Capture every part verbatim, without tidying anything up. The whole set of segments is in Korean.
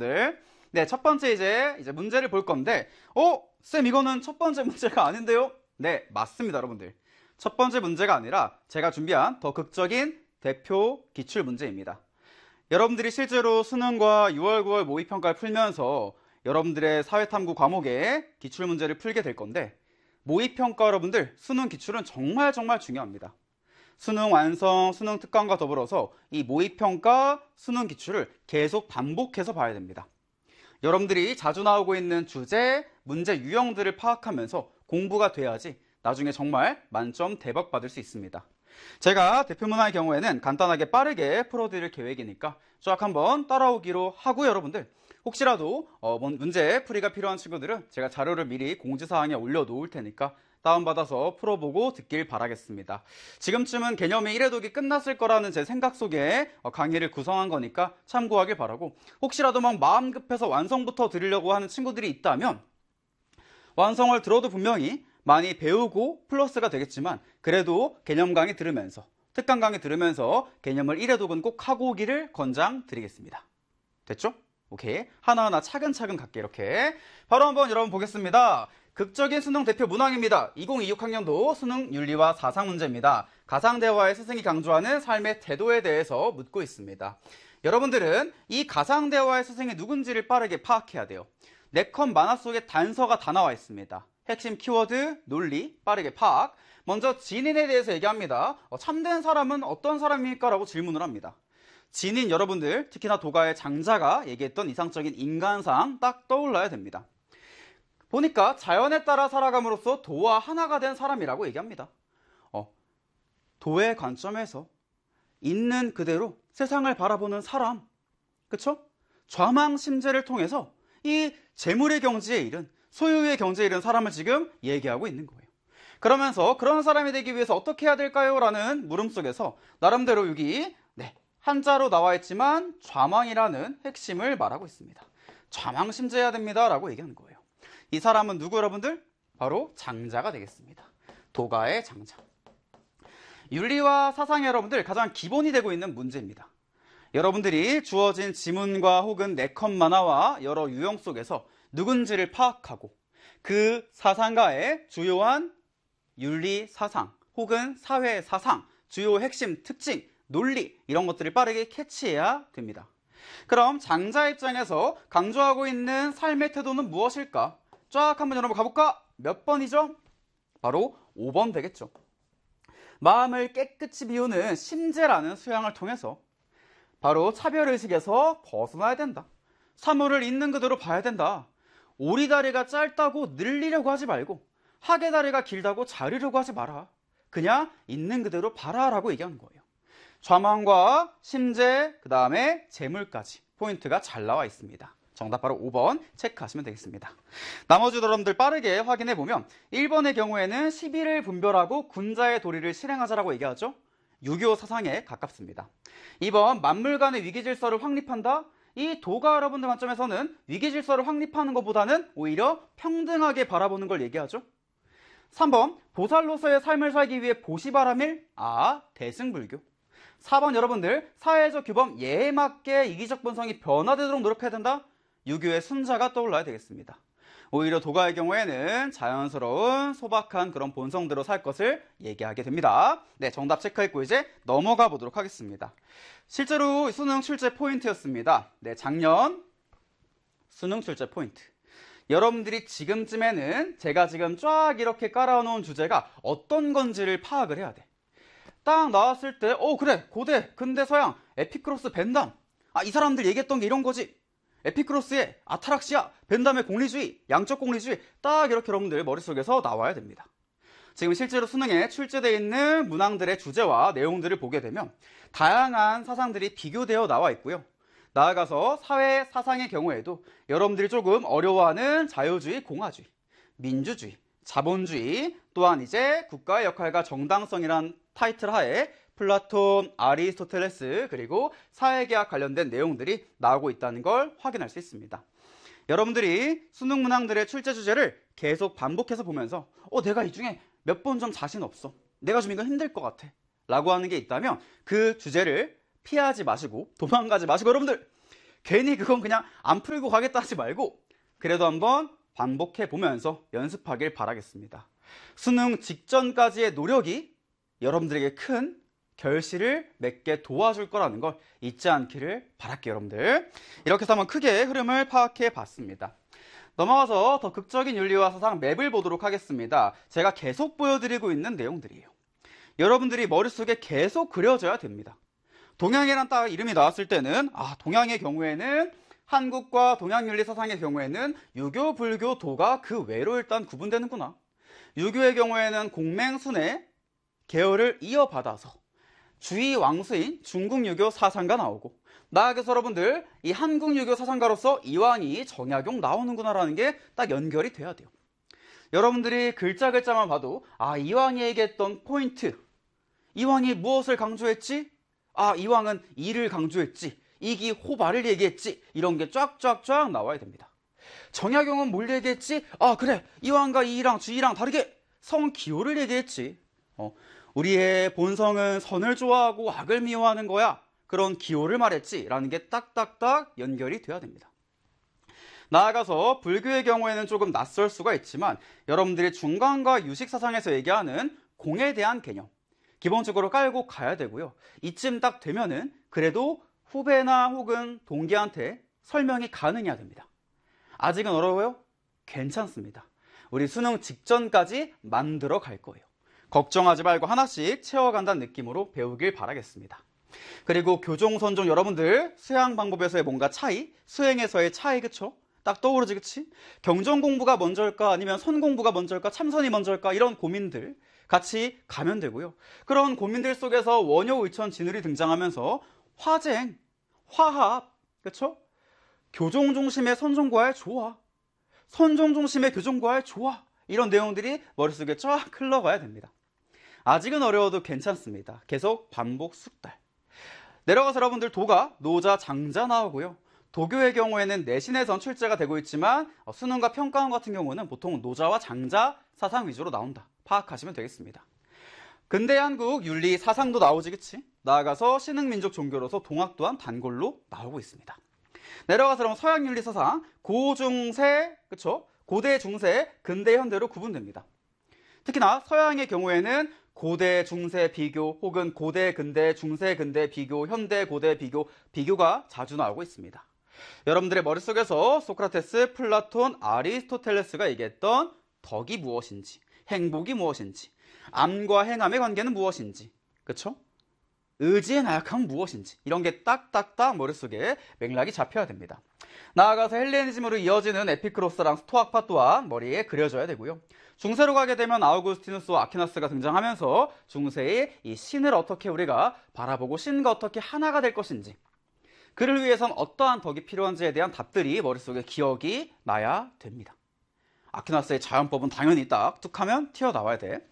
여러분들. 네, 첫 번째 이제 이제 문제를 볼 건데, 어, 쌤 이거는 첫 번째 문제가 아닌데요? 네, 맞습니다, 여러분들. 첫 번째 문제가 아니라 제가 준비한 더 극적인 대표 기출 문제입니다. 여러분들이 실제로 수능과 유월, 구월 모의평가를 풀면서 여러분들의 사회탐구 과목에 기출 문제를 풀게 될 건데, 모의평가 여러분들 수능 기출은 정말 정말 중요합니다. 수능 완성, 수능 특강과 더불어서 이 모의평가, 수능 기출을 계속 반복해서 봐야 됩니다. 여러분들이 자주 나오고 있는 주제, 문제 유형들을 파악하면서 공부가 돼야지 나중에 정말 만점 대박 받을 수 있습니다. 제가 대표 문항의 경우에는 간단하게 빠르게 풀어드릴 계획이니까 쫙 한번 따라오기로 하고, 여러분들 혹시라도 어, 문제 풀이가 필요한 친구들은 제가 자료를 미리 공지사항에 올려놓을 테니까 다운받아서 풀어보고 듣길 바라겠습니다. 지금쯤은 개념의 일 회독이 끝났을 거라는 제 생각 속에 강의를 구성한 거니까 참고하길 바라고, 혹시라도 막 마음 급해서 완성부터 들으려고 하는 친구들이 있다면 완성을 들어도 분명히 많이 배우고 플러스가 되겠지만, 그래도 개념 강의 들으면서, 특강 강의 들으면서 개념을 일 회독은 꼭 하고 오기를 권장드리겠습니다. 됐죠? 오케이. 하나하나 차근차근 갈게. 이렇게 바로 한번 여러분 보겠습니다. 극적인 수능 대표 문항입니다. 이천이십육 학년도 수능 윤리와 사상 문제입니다. 가상대화의 스승이 강조하는 삶의 태도에 대해서 묻고 있습니다. 여러분들은 이 가상대화의 스승이 누군지를 빠르게 파악해야 돼요. 네 컷 만화 속에 단서가 다 나와 있습니다. 핵심 키워드, 논리, 빠르게 파악. 먼저 진인에 대해서 얘기합니다. 어, 참된 사람은 어떤 사람일까? 라고 질문을 합니다. 진인 여러분들, 특히나 도가의 장자가 얘기했던 이상적인 인간상 딱 떠올라야 됩니다. 보니까 자연에 따라 살아감으로써 도와 하나가 된 사람이라고 얘기합니다. 어, 도의 관점에서 있는 그대로 세상을 바라보는 사람, 그쵸? 좌망심재를 통해서 이 재물의 경지에 이른, 소유의 경지에 이른 사람을 지금 얘기하고 있는 거예요. 그러면서 그런 사람이 되기 위해서 어떻게 해야 될까요? 라는 물음 속에서 나름대로 여기 네, 한자로 나와 있지만 좌망이라는 핵심을 말하고 있습니다. 좌망심재해야 됩니다 라고 얘기하는 거예요. 이 사람은 누구 여러분들? 바로 장자가 되겠습니다. 도가의 장자. 윤리와 사상이 여러분들 가장 기본이 되고 있는 문제입니다. 여러분들이 주어진 지문과 혹은 네 컷 만화와 여러 유형 속에서 누군지를 파악하고 그 사상가의 주요한 윤리 사상 혹은 사회 사상, 주요 핵심 특징, 논리 이런 것들을 빠르게 캐치해야 됩니다. 그럼 장자 입장에서 강조하고 있는 삶의 태도는 무엇일까? 쫙 한번 여러분 가볼까? 몇 번이죠? 바로 오 번 되겠죠. 마음을 깨끗이 비우는 심재라는 수양을 통해서 바로 차별의식에서 벗어나야 된다. 사물을 있는 그대로 봐야 된다. 오리다리가 짧다고 늘리려고 하지 말고 하계다리가 길다고 자르려고 하지 마라. 그냥 있는 그대로 봐라 라고 얘기하는 거예요. 좌망과 심재, 그 다음에 재물까지 포인트가 잘 나와 있습니다. 정답 바로 오 번 체크하시면 되겠습니다. 나머지 여러분들 빠르게 확인해 보면 일 번의 경우에는 시비를 분별하고 군자의 도리를 실행하자라고 얘기하죠. 유교 사상에 가깝습니다. 이 번 만물 간의 위기질서를 확립한다. 이 도가 여러분들 관점에서는 위기질서를 확립하는 것보다는 오히려 평등하게 바라보는 걸 얘기하죠. 삼 번 보살로서의 삶을 살기 위해 보시바라밀. 아, 대승불교. 사 번 여러분들 사회적 규범 예에 맞게 이기적 본성이 변화되도록 노력해야 된다. 유교의 순자가 떠올라야 되겠습니다. 오히려 도가의 경우에는 자연스러운 소박한 그런 본성대로 살 것을 얘기하게 됩니다. 네, 정답 체크했고 이제 넘어가 보도록 하겠습니다. 실제로 수능 출제 포인트였습니다. 네, 작년 수능 출제 포인트. 여러분들이 지금쯤에는 제가 지금 쫙 이렇게 깔아놓은 주제가 어떤 건지를 파악을 해야 돼. 딱 나왔을 때, 어 그래, 고대, 근대, 서양, 에피크로스, 벤담. 아, 이 사람들 얘기했던 게 이런 거지. 에피크로스의 아타락시아, 벤담의 공리주의, 양적 공리주의 딱 이렇게 여러분들 머릿속에서 나와야 됩니다. 지금 실제로 수능에 출제되어 있는 문항들의 주제와 내용들을 보게 되면 다양한 사상들이 비교되어 나와 있고요. 나아가서 사회 사상의 경우에도 여러분들이 조금 어려워하는 자유주의, 공화주의, 민주주의, 자본주의, 또한 이제 국가의 역할과 정당성이란 타이틀 하에 플라톤, 아리스토텔레스, 그리고 사회계약 관련된 내용들이 나오고 있다는 걸 확인할 수 있습니다. 여러분들이 수능 문항들의 출제 주제를 계속 반복해서 보면서 어 내가 이 중에 몇 번 좀 자신 없어, 내가 좀 이거 힘들 것 같아 라고 하는 게 있다면 그 주제를 피하지 마시고 도망가지 마시고 여러분들 괜히 그건 그냥 안 풀고 가겠다 하지 말고 그래도 한번 반복해 보면서 연습하길 바라겠습니다. 수능 직전까지의 노력이 여러분들에게 큰 결실을 맺게 도와줄 거라는 걸 잊지 않기를 바랄게요, 여러분들. 이렇게 해서 한번 크게 흐름을 파악해 봤습니다. 넘어가서 더 극적인 윤리와 사상 맵을 보도록 하겠습니다. 제가 계속 보여드리고 있는 내용들이에요. 여러분들이 머릿속에 계속 그려져야 됩니다. 동양이란 딱 이름이 나왔을 때는 아, 동양의 경우에는 한국과 동양윤리 사상의 경우에는 유교, 불교, 도가 그 외로 일단 구분되는구나. 유교의 경우에는 공맹순의 계열을 이어받아서 주의 왕수인 중국 유교 사상가 나오고, 나아가서 여러분들 이 한국 유교 사상가로서 이왕이 정약용 나오는구나라는 게 딱 연결이 돼야 돼요. 여러분들이 글자 글자만 봐도 아, 이왕이 얘기했던 포인트, 이왕이 무엇을 강조했지? 아, 이왕은 이를 강조했지, 이기 호발을 얘기했지, 이런 게 쫙쫙쫙 나와야 됩니다. 정약용은 뭘 얘기했지? 아, 그래, 이왕과 이랑 주의랑 다르게 성기호를 얘기했지. 어, 우리의 본성은 선을 좋아하고 악을 미워하는 거야, 그런 기호를 말했지 라는 게 딱딱딱 연결이 돼야 됩니다. 나아가서 불교의 경우에는 조금 낯설 수가 있지만 여러분들이 중간과 유식사상에서 얘기하는 공에 대한 개념 기본적으로 깔고 가야 되고요. 이쯤 딱 되면은 그래도 후배나 혹은 동기한테 설명이 가능해야 됩니다. 아직은 어려워요? 괜찮습니다. 우리 수능 직전까지 만들어 갈 거예요. 걱정하지 말고 하나씩 채워간다는 느낌으로 배우길 바라겠습니다. 그리고 교종, 선종 여러분들 수양 방법에서의 뭔가 차이, 수행에서의 차이, 그쵸? 딱 떠오르지, 그치? 경전 공부가 먼저일까 아니면 선 공부가 먼저일까 참선이 먼저일까 이런 고민들 같이 가면 되고요. 그런 고민들 속에서 원효, 의천, 진울이 등장하면서 화쟁, 화합, 그쵸? 교종 중심의 선종과의 조화, 선종 중심의 교종과의 조화, 이런 내용들이 머릿속에 쫙 흘러가야 됩니다. 아직은 어려워도 괜찮습니다. 계속 반복 숙달. 내려가서 여러분들 도가 노자, 장자 나오고요. 도교의 경우에는 내신에선 출제가 되고 있지만 수능과 평가원 같은 경우는 보통 노자와 장자 사상 위주로 나온다. 파악하시면 되겠습니다. 근대 한국 윤리 사상도 나오지, 그치? 나아가서 신흥민족 종교로서 동학 또한 단골로 나오고 있습니다. 내려가서 그럼 서양 윤리 사상 고중세, 그쵸? 고대, 중세, 근대, 현대로 구분됩니다. 특히나 서양의 경우에는 고대, 중세, 비교 혹은 고대, 근대, 중세, 근대, 비교, 현대, 고대, 비교, 비교가 자주 나오고 있습니다. 여러분들의 머릿속에서 소크라테스, 플라톤, 아리스토텔레스가 얘기했던 덕이 무엇인지, 행복이 무엇인지, 암과 행암의 관계는 무엇인지, 그쵸? 의지의 나약함은 무엇인지, 이런 게 딱딱딱 머릿속에 맥락이 잡혀야 됩니다. 나아가서 헬레니즘으로 이어지는 에피크로스랑 스토아파 또한 머리에 그려져야 되고요. 중세로 가게 되면 아우구스티누스와 아퀴나스가 등장하면서 중세의 이 신을 어떻게 우리가 바라보고 신과 어떻게 하나가 될 것인지, 그를 위해선 어떠한 덕이 필요한지에 대한 답들이 머릿속에 기억이 나야 됩니다. 아퀴나스의 자연법은 당연히 딱 툭하면 튀어나와야 돼.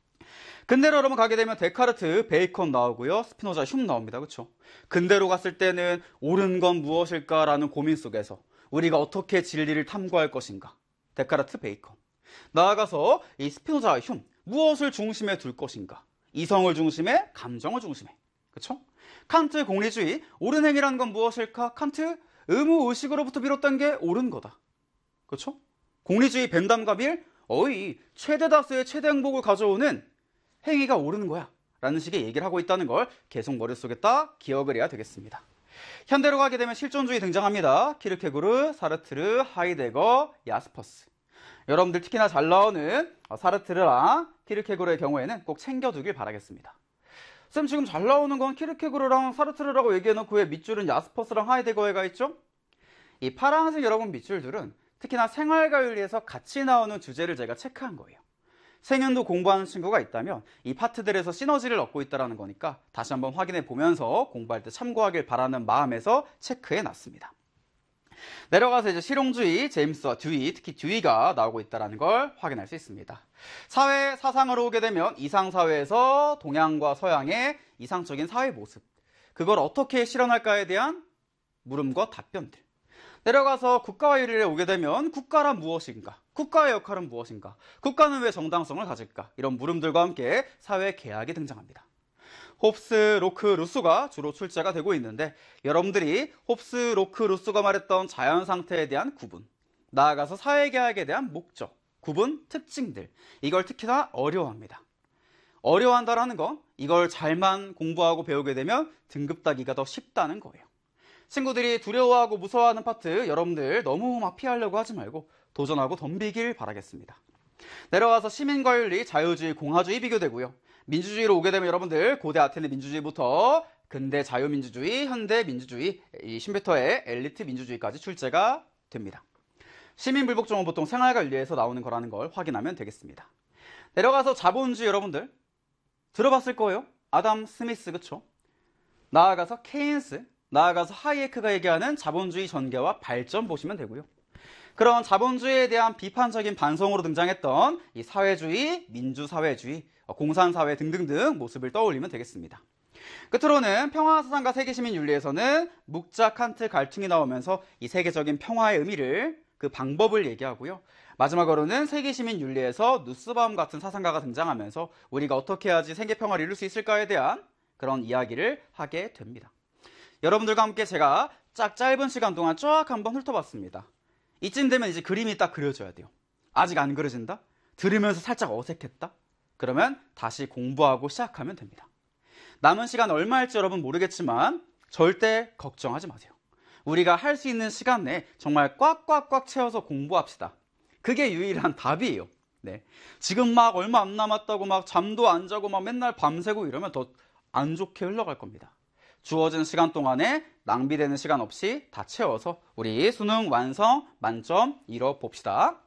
근대로 여러분 가게 되면 데카르트, 베이컨 나오고요. 스피노자, 흉 나옵니다. 그렇죠? 근대로 갔을 때는 옳은 건 무엇일까라는 고민 속에서 우리가 어떻게 진리를 탐구할 것인가. 데카르트, 베이컨. 나아가서 이 스피노자, 흉, 무엇을 중심에 둘 것인가. 이성을 중심에, 감정을 중심에. 그렇죠? 칸트, 공리주의, 옳은 행위라는 건 무엇일까? 칸트, 의무, 의식으로부터 비롯된 게 옳은 거다. 그렇죠? 공리주의, 벤담과 빌, 어이, 최대 다수의 최대 행복을 가져오는 행위가 옳은 거야 라는 식의 얘기를 하고 있다는 걸 계속 머릿속에 딱 기억을 해야 되겠습니다. 현대로 가게 되면 실존주의 등장합니다. 키르케고르, 사르트르, 하이데거, 야스퍼스. 여러분들 특히나 잘 나오는 사르트르랑 키르케고르의 경우에는 꼭 챙겨두길 바라겠습니다. 쌤, 지금 잘 나오는 건 키르케고르랑 사르트르라고 얘기해놓고 왜 밑줄은 야스퍼스랑 하이데거에 가 있죠? 이 파란색 여러분 밑줄들은 특히나 생활과 윤리에서 같이 나오는 주제를 제가 체크한 거예요. 생윤도 공부하는 친구가 있다면 이 파트들에서 시너지를 얻고 있다는 거니까 다시 한번 확인해 보면서 공부할 때 참고하길 바라는 마음에서 체크해 놨습니다. 내려가서 이제 실용주의, 제임스와 듀이, 특히 듀이가 나오고 있다는 걸 확인할 수 있습니다. 사회, 사상으로 오게 되면 이상사회에서 동양과 서양의 이상적인 사회 모습, 그걸 어떻게 실현할까에 대한 물음과 답변들. 내려가서 국가와 윤리에 오게 되면 국가란 무엇인가? 국가의 역할은 무엇인가? 국가는 왜 정당성을 가질까? 이런 물음들과 함께 사회 계약이 등장합니다. 홉스, 로크, 루소가 주로 출제가 되고 있는데 여러분들이 홉스, 로크, 루소가 말했던 자연 상태에 대한 구분, 나아가서 사회계약에 대한 목적, 구분, 특징들, 이걸 특히나 어려워합니다. 어려워한다라는 건 이걸 잘만 공부하고 배우게 되면 등급 따기가 더 쉽다는 거예요. 친구들이 두려워하고 무서워하는 파트 여러분들 너무 막 피하려고 하지 말고 도전하고 덤비길 바라겠습니다. 내려와서 시민권리, 자유주의, 공화주의 비교되고요. 민주주의로 오게 되면 여러분들 고대 아테네 민주주의부터 근대 자유민주주의, 현대 민주주의, 이 쉼베터의 엘리트 민주주의까지 출제가 됩니다. 시민불복종은 보통 생활관리에서 나오는 거라는 걸 확인하면 되겠습니다. 내려가서 자본주의 여러분들 들어봤을 거예요. 아담 스미스, 그쵸? 나아가서 케인스, 나아가서 하이에크가 얘기하는 자본주의 전개와 발전 보시면 되고요. 그런 자본주의에 대한 비판적인 반성으로 등장했던 이 사회주의, 민주사회주의, 공산사회 등등등 모습을 떠올리면 되겠습니다. 끝으로는 평화사상과 세계시민윤리에서는 묵자, 칸트, 갈퉁이 나오면서 이 세계적인 평화의 의미를, 그 방법을 얘기하고요. 마지막으로는 세계시민윤리에서 누스바움 같은 사상가가 등장하면서 우리가 어떻게 해야지 세계평화를 이룰 수 있을까에 대한 그런 이야기를 하게 됩니다. 여러분들과 함께 제가 짝 짧은 시간 동안 쫙 한번 훑어봤습니다. 이쯤 되면 이제 그림이 딱 그려져야 돼요. 아직 안 그려진다? 들으면서 살짝 어색했다? 그러면 다시 공부하고 시작하면 됩니다. 남은 시간 얼마일지 여러분 모르겠지만 절대 걱정하지 마세요. 우리가 할 수 있는 시간 내에 정말 꽉꽉꽉 채워서 공부합시다. 그게 유일한 답이에요. 네. 지금 막 얼마 안 남았다고 막 잠도 안 자고 막 맨날 밤새고 이러면 더 안 좋게 흘러갈 겁니다. 주어진 시간 동안에 낭비되는 시간 없이 다 채워서 우리 수능 완성 만점 이뤄 봅시다.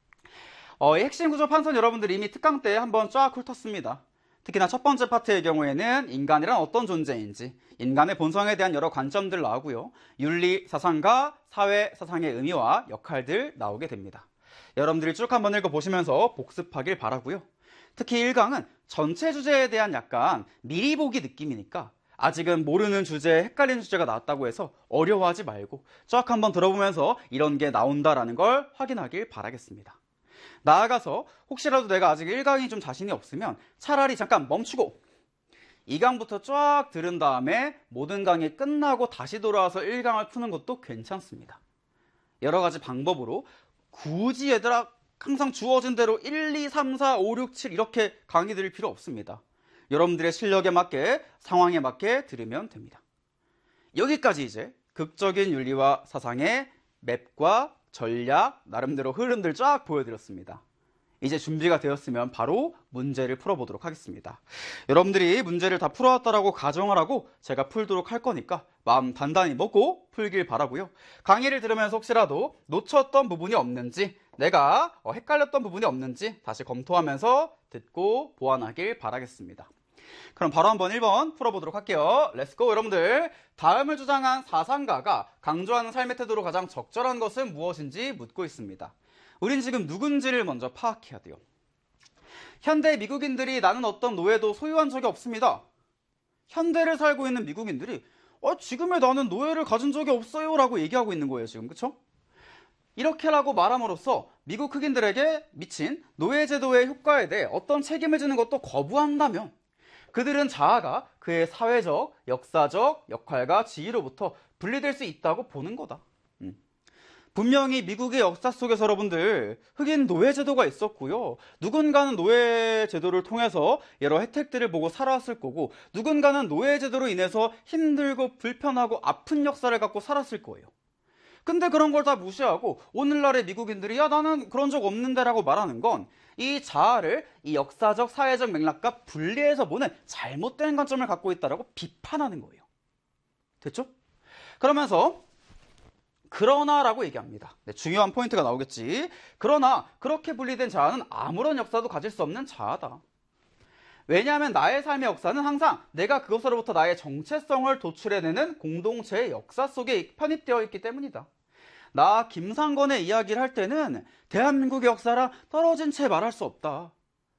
어, 이 핵심 구조 판선 여러분들 이미 특강 때 한번 쫙 훑었습니다. 특히나 첫 번째 파트의 경우에는 인간이란 어떤 존재인지, 인간의 본성에 대한 여러 관점들 나오고요. 윤리 사상과 사회 사상의 의미와 역할들 나오게 됩니다. 여러분들이 쭉 한번 읽어보시면서 복습하길 바라고요. 특히 일 강은 전체 주제에 대한 약간 미리 보기 느낌이니까 아직은 모르는 주제, 헷갈리는 주제가 나왔다고 해서 어려워하지 말고 쫙 한번 들어보면서 이런 게 나온다라는 걸 확인하길 바라겠습니다. 나아가서 혹시라도 내가 아직 일 강이 좀 자신이 없으면 차라리 잠깐 멈추고 이 강부터 쫙 들은 다음에 모든 강이 끝나고 다시 돌아와서 일 강을 푸는 것도 괜찮습니다. 여러 가지 방법으로 굳이 얘들아 항상 주어진 대로 일, 이, 삼, 사, 오, 육, 칠 이렇게 강의 들을 필요 없습니다. 여러분들의 실력에 맞게, 상황에 맞게 들으면 됩니다. 여기까지 이제 극적인 윤리와 사상의 맵과 전략, 나름대로 흐름들 쫙 보여드렸습니다. 이제 준비가 되었으면 바로 문제를 풀어보도록 하겠습니다. 여러분들이 문제를 다 풀어왔다라고 가정을 하고 제가 풀도록 할 거니까 마음 단단히 먹고 풀길 바라고요. 강의를 들으면서 혹시라도 놓쳤던 부분이 없는지, 내가 헷갈렸던 부분이 없는지 다시 검토하면서 듣고 보완하길 바라겠습니다. 그럼 바로 한번 일 번 풀어보도록 할게요. 렛츠고. 여러분들, 다음을 주장한 사상가가 강조하는 삶의 태도로 가장 적절한 것은 무엇인지 묻고 있습니다. 우린 지금 누군지를 먼저 파악해야 돼요. 현대 미국인들이 나는 어떤 노예도 소유한 적이 없습니다. 현대를 살고 있는 미국인들이 어, 지금의 나는 노예를 가진 적이 없어요 라고 얘기하고 있는 거예요 지금. 그쵸? 이렇게라고 말함으로써 미국 흑인들에게 미친 노예제도의 효과에 대해 어떤 책임을 지는 것도 거부한다면 그들은 자아가 그의 사회적, 역사적 역할과 지위로부터 분리될 수 있다고 보는 거다. 음. 분명히 미국의 역사 속에서 여러분들 흑인 노예제도가 있었고요. 누군가는 노예제도를 통해서 여러 혜택들을 보고 살아왔을 거고, 누군가는 노예제도로 인해서 힘들고 불편하고 아픈 역사를 갖고 살았을 거예요. 근데 그런 걸 다 무시하고 오늘날의 미국인들이 야 나는 그런 적 없는데 라고 말하는 건 이 자아를 이 역사적 사회적 맥락과 분리해서 보는 잘못된 관점을 갖고 있다라고 비판하는 거예요. 됐죠? 그러면서 그러나 라고 얘기합니다. 네, 중요한 포인트가 나오겠지. 그러나 그렇게 분리된 자아는 아무런 역사도 가질 수 없는 자아다. 왜냐하면 나의 삶의 역사는 항상 내가 그것으로부터 나의 정체성을 도출해내는 공동체의 역사 속에 편입되어 있기 때문이다. 나 김상건의 이야기를 할 때는 대한민국의 역사랑 떨어진 채 말할 수 없다.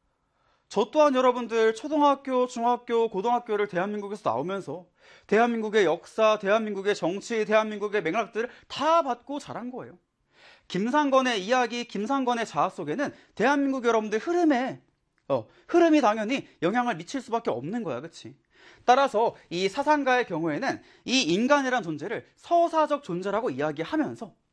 저 또한 여러분들 초등학교, 중학교, 고등학교를 대한민국에서 나오면서 대한민국의 역사, 대한민국의 정치, 대한민국의 맥락들을 다 받고 자란 거예요. 김상건의 이야기, 김상건의 자아 속에는 대한민국 여러분들 흐름에 어, 흐름이 당연히 영향을 미칠 수밖에 없는 거야. 그치? 따라서 이 사상가의 경우에는 이 인간이란 존재를 서사적 존재라고 이야기하면서